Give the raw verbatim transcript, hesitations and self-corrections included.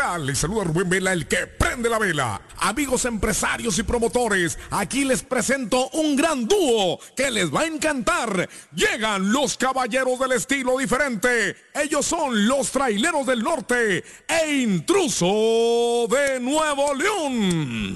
tal? Les saluda Rubén Vela, el que prende la vela. Amigos empresarios y promotores, aquí les presento un gran dúo que les va a encantar. Llegan los caballeros del estilo diferente. Ellos son los Traileros del Norte e Intruso de Nuevo León.